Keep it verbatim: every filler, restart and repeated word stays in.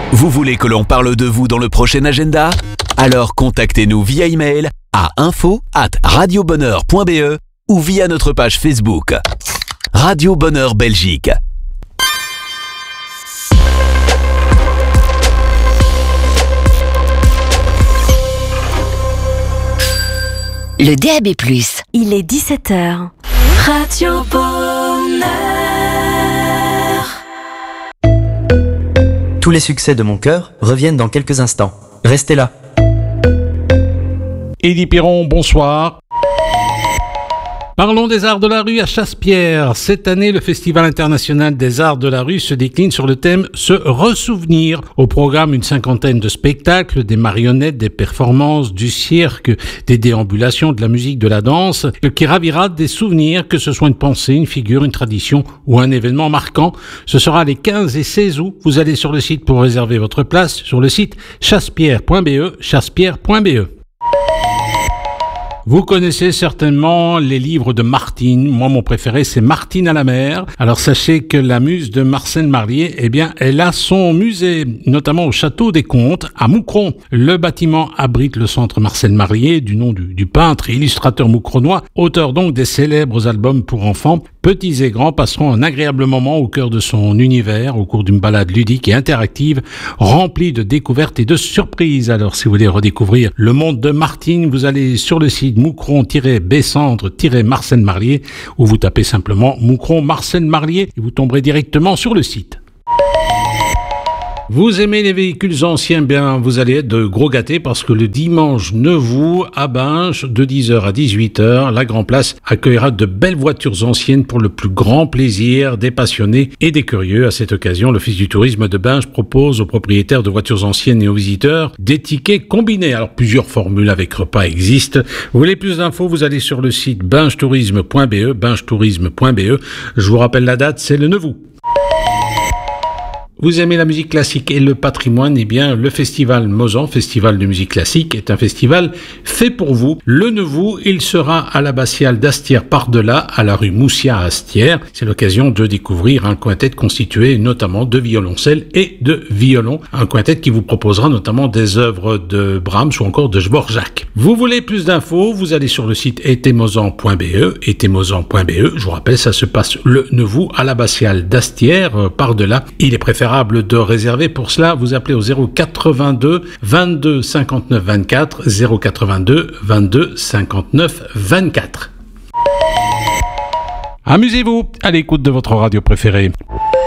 Vous voulez que l'on parle de vous dans le prochain agenda? Alors contactez-nous via email à info arobase radio bonheur point b e ou via notre page Facebook. Radio Bonheur Belgique. Le D A B plus. Il est dix-sept heures. Radio Bonheur. Tous les succès de mon cœur reviennent dans quelques instants. Restez là. Élie Piron, bonsoir. Parlons des arts de la rue à Chassepierre. Cette année, le Festival international des arts de la rue se décline sur le thème « Se ressouvenir ». Au programme, une cinquantaine de spectacles, des marionnettes, des performances, du cirque, des déambulations, de la musique, de la danse, qui ravira des souvenirs, que ce soit une pensée, une figure, une tradition ou un événement marquant. Ce sera les quinze et seize août. Vous allez sur le site pour réserver votre place, sur le site chassepierre point b e, chassepierre point b e. Vous connaissez certainement les livres de Martine. Moi, mon préféré, c'est Martine à la mer. Alors, sachez que la muse de Marcel Marlier, eh bien, elle a son musée, notamment au Château des Comtes, à Moucron. Le bâtiment abrite le centre Marcel Marlier, du nom du, du peintre et illustrateur moucronois, auteur donc des célèbres albums pour enfants. Petits et grands passeront un agréable moment au cœur de son univers, au cours d'une balade ludique et interactive, remplie de découvertes et de surprises. Alors, si vous voulez redécouvrir le monde de Martine, vous allez sur le site Moucron-Bessandre-Marcel Marlier, ou vous tapez simplement Moucron Marcel Marlier et vous tomberez directement sur le site. Vous aimez les véhicules anciens, bien vous allez être de gros gâtés parce que le dimanche neuf août à Binche, de dix heures à dix-huit heures, la Grand Place accueillera de belles voitures anciennes pour le plus grand plaisir des passionnés et des curieux. À cette occasion, l'Office du tourisme de Binche propose aux propriétaires de voitures anciennes et aux visiteurs des tickets combinés. Alors plusieurs formules avec repas existent. Vous voulez plus d'infos, vous allez sur le site binche tourisme point b e, binche tourisme point b e. Je vous rappelle la date, c'est le neuf août. Vous aimez la musique classique et le patrimoine, eh bien, le Festival Mozan, Festival de musique classique, est un festival fait pour vous. Le neuf août, il sera à l'abbatiale d'Astière par-delà, à la rue Moussia à Astière. C'est l'occasion de découvrir un quintet constitué notamment de violoncelle et de violon. Un quintet qui vous proposera notamment des œuvres de Brahms ou encore de Dvorak. Vous voulez plus d'infos, vous allez sur le site etemozan point b e, etemozan point b e. Je vous rappelle, ça se passe le neuf août à l'abbatiale d'Astière par-delà. Il est préférable de réserver. Pour cela, vous appelez au zéro quatre-vingt-deux vingt-deux cinquante-neuf vingt-quatre, zéro quatre-vingt-deux vingt-deux cinquante-neuf vingt-quatre. Amusez-vous à l'écoute de votre radio préférée.